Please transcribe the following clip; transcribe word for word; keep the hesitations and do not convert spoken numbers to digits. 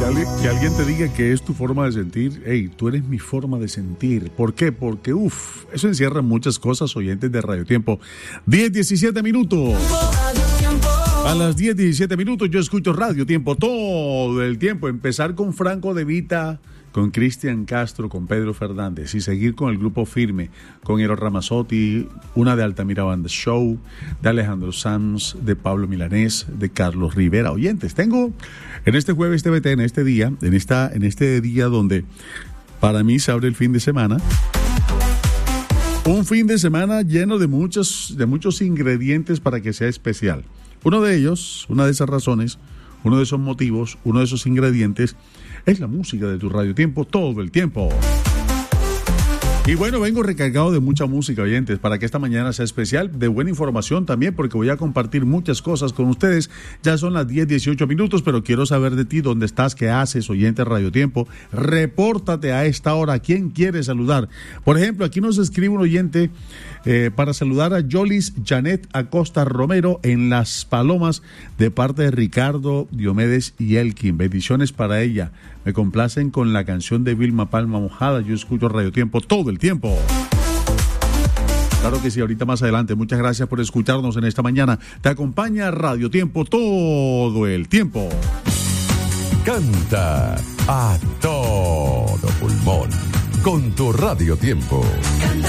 alguien, que alguien te diga que es tu forma de sentir, hey, tú eres mi forma de sentir. ¿Por qué? Porque, uff, eso encierra muchas cosas, oyentes de Radio Tiempo. diez, diecisiete minutos. A las diez, diecisiete minutos yo escucho Radio Tiempo todo el tiempo. Empezar con Franco De Vita, con Cristian Castro, con Pedro Fernández y seguir con el grupo Firme, con Eros Ramazzotti, una de Altamira Banda Show, de Alejandro Sanz, de Pablo Milanés, de Carlos Rivera. Oyentes, tengo en este jueves T V T, en este día, en, esta, en este día donde para mí se abre el fin de semana, un fin de semana lleno de muchos, de muchos ingredientes para que sea especial. Uno de ellos, una de esas razones, uno de esos motivos, uno de esos ingredientes es la música de tu Radio Tiempo todo el tiempo. Y bueno, vengo recargado de mucha música, oyentes, para que esta mañana sea especial, de buena información también, porque voy a compartir muchas cosas con ustedes. Ya son las diez, dieciocho minutos, pero quiero saber de ti, dónde estás, qué haces, oyente de Radio Tiempo. Repórtate a esta hora. ¿Quién quiere saludar? Por ejemplo, aquí nos escribe un oyente eh, para saludar a Yolis Janet Acosta Romero en Las Palomas, de parte de Ricardo Diomedes y Elkin. Bendiciones para ella. Me complacen con la canción de Vilma Palma, Mojada. Yo escucho Radio Tiempo todo el tiempo. Claro que sí, ahorita más adelante. Muchas gracias por escucharnos en esta mañana. Te acompaña Radio Tiempo todo el tiempo. Canta a todo pulmón con tu Radio Tiempo.